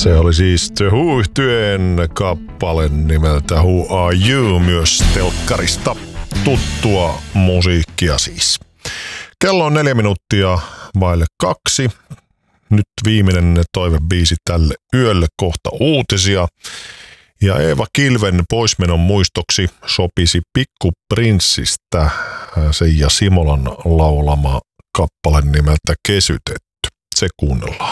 Se oli siis The Who-yhtyeen kappale nimeltä Who Are You, myös telkkarista tuttua musiikkia siis. Kello on 4 minuuttia vaille 2. Nyt viimeinen toivebiisi tälle yölle, kohta uutisia. Ja Eeva Kilven poismenon muistoksi sopisi Pikku Prinssistä Seija Simolan laulama kappale nimeltä Kesytetty. Se kuunnellaan.